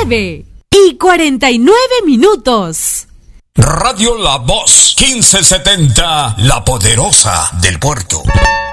9:49. Radio La Voz 1570, la poderosa del puerto.